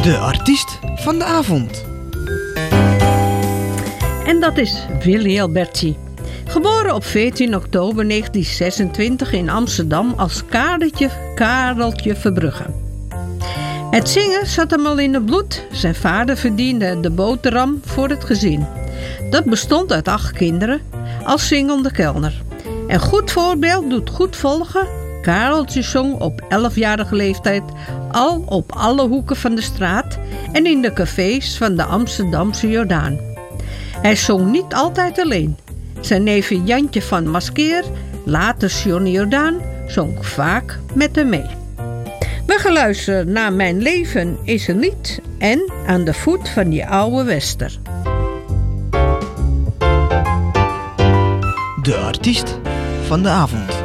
De artiest van de avond. En dat is Willy Alberti. Geboren op 14 oktober 1926 in Amsterdam als Kareltje Verbrugge. Het zingen zat hem al in het bloed. Zijn vader verdiende de boterham voor het gezin. Dat bestond uit 8 kinderen als zingende kelner. Een goed voorbeeld doet goed volgen. Kareltje zong op 11-jarige leeftijd al op alle hoeken van de straat en in de cafés van de Amsterdamse Jordaan. Hij zong niet altijd alleen. Zijn neefje Jantje van Maskeer, later Johnny Jordaan, zong vaak met hem mee. We gaan luisteren naar Mijn leven is een lied en Aan de voet van die oude wester. De artiest van de avond.